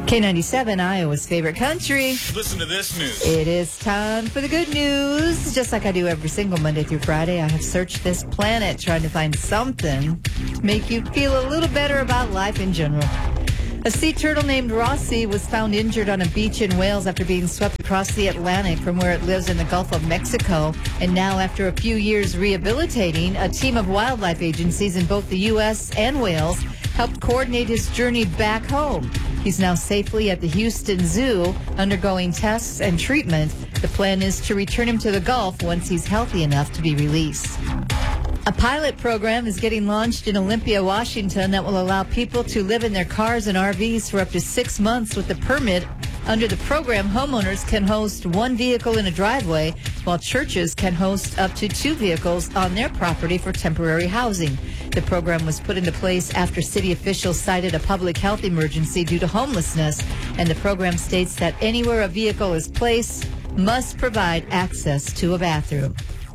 K97, Iowa's favorite country. Listen to this news. It is time for the good news. Just like I do every single Monday through Friday, I have searched this planet trying to find something to make you feel a little better about life in general. A sea turtle named Rossi was found injured on a beach in Wales after being swept across the Atlantic from where it lives in the Gulf of Mexico. And now, after a few years rehabilitating, a team of wildlife agencies in both the U.S. and Wales helped coordinate his journey back home. He's now safely at the Houston Zoo, undergoing tests and treatment. The plan is to return him to the Gulf once he's healthy enough to be released. A pilot program is getting launched in Olympia, Washington, that will allow people to live in their cars and RVs for up to 6 months with a permit. Under the program, homeowners can host one vehicle in a driveway, while churches can host up to 2 vehicles on their property for temporary housing. The program was put into place after city officials cited a public health emergency due to homelessness, and the program states that anywhere a vehicle is placed must provide access to a bathroom.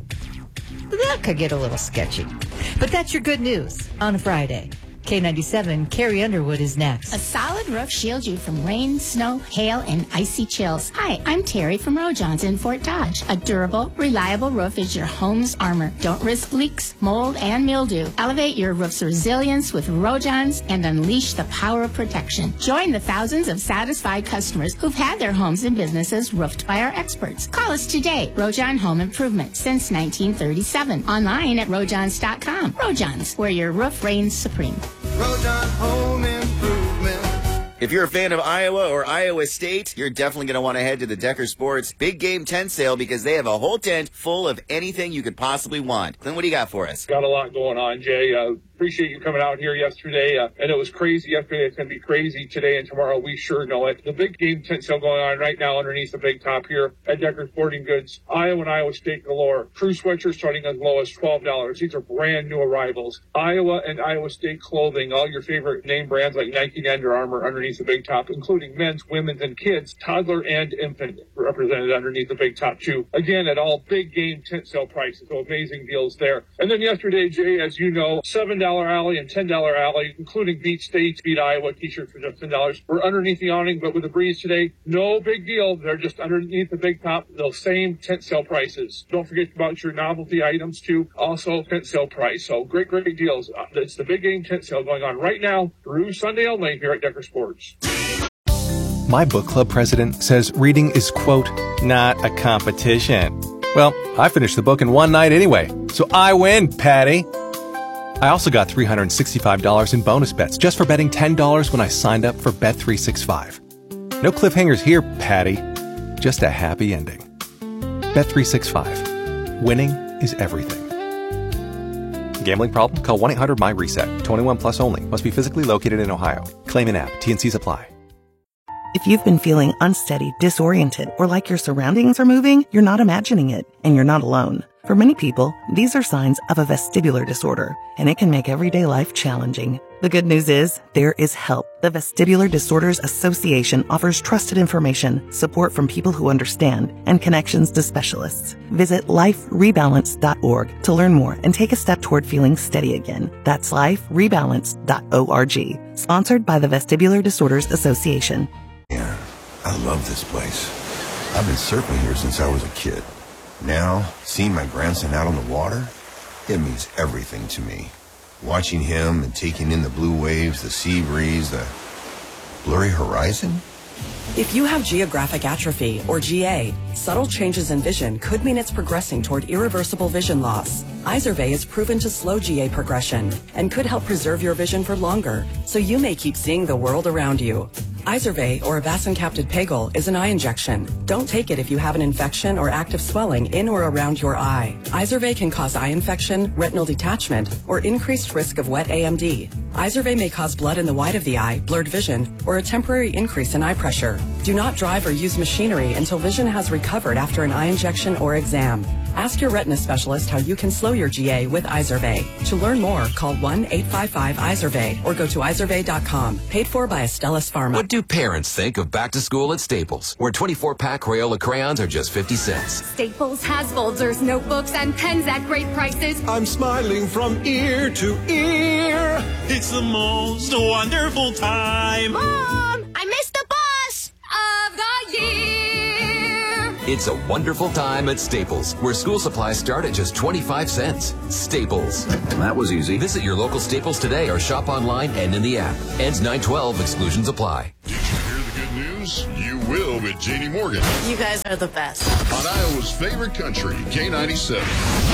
That could get a little sketchy. But that's your good news on a Friday. K97, Carrie Underwood is next. A solid roof shields you from rain, snow, hail, and icy chills. Hi, I'm Terry from Rojans in Fort Dodge. A durable, reliable roof is your home's armor. Don't risk leaks, mold, and mildew. Elevate your roof's resilience with Rojans and unleash the power of protection. Join the thousands of satisfied customers who've had their homes and businesses roofed by our experts. Call us today. Rojan Home Improvement since 1937. Online at rojans.com. Rojans, where your roof reigns supreme. Rojan Home Improvement. If you're a fan of Iowa or Iowa State, you're definitely going to want to head to the Decker Sports Big Game Tent Sale because they have a whole tent full of anything you could possibly want. Clint, what do you got for us? Got a lot going on, Jay. Appreciate you coming out here yesterday. And it was crazy yesterday. It's going to be crazy today and tomorrow. We sure know it. The big game tent sale going on right now underneath the big top here at Decker Sporting Goods. Iowa and Iowa State galore. Crew sweatshirts starting as low as $12. These are brand new arrivals. Iowa and Iowa State clothing. All your favorite name brands like Nike and Under Armour underneath the big top, including men's, women's, and kids, toddler and infant represented underneath the big top too. Again, at all big game tent sale prices. So amazing deals there. And then yesterday, Jay, as you know, $7 alley and $10 alley, including Beat State, Beat Iowa t-shirts for just $10. We're underneath the awning, but with the breeze today, no big deal. They're just underneath the big top, those same tent sale prices. Don't forget about your novelty items too, also tent sale price. So great deals. It's the big game tent sale going on right now through Sunday only here at Decker Sports. My book club president says reading is, quote, not a competition. Well, I finished the book in one night anyway, so I win, Patty. I also got $365 in bonus bets just for betting $10 when I signed up for Bet365. No cliffhangers here, Patty. Just a happy ending. Bet365. Winning is everything. Gambling problem? Call 1-800-MY-RESET. 21 plus only. Must be physically located in Ohio. Claim in app. T&Cs apply. If you've been feeling unsteady, disoriented, or like your surroundings are moving, you're not imagining it, and you're not alone. For many people, these are signs of a vestibular disorder, and it can make everyday life challenging. The good news is, there is help. The Vestibular Disorders Association offers trusted information, support from people who understand, and connections to specialists. Visit liferebalance.org to learn more and take a step toward feeling steady again. That's liferebalance.org. Sponsored by the Vestibular Disorders Association. Yeah, I love this place. I've been surfing here since I was a kid. Now, seeing my grandson out on the water, it means everything to me. Watching him and taking in the blue waves, the sea breeze, the blurry horizon. If you have geographic atrophy, or GA, subtle changes in vision could mean it's progressing toward irreversible vision loss. Izervay is proven to slow GA progression and could help preserve your vision for longer, so you may keep seeing the world around you. Izervay, or avacincaptad pegol, is an eye injection. Don't take it if you have an infection or active swelling in or around your eye. Izervay can cause eye infection, retinal detachment, or increased risk of wet AMD. Izervay may cause blood in the white of the eye, blurred vision, or a temporary increase in eye pressure. Do not drive or use machinery until vision has recovered after an eye injection or exam. Ask your retina specialist how you can slow your GA with Izervay. To learn more, call 1-855-IZERVAY or go to izervay.com. Paid for by Astellas Pharma. What do parents think of back to school at Staples, where 24-pack Crayola crayons are just 50 cents? Staples has Folgers, notebooks, and pens at great prices. I'm smiling from ear to ear. It's the most wonderful time. Mom, I missed the bus. It's a wonderful time at Staples, where school supplies start at just 25 cents. Staples. That was easy. Visit your local Staples today or shop online and in the app. Ends 9/12. Exclusions apply. Did you hear the good news? You will with Janie Morgan. You guys are the best. On Iowa's favorite country, K97.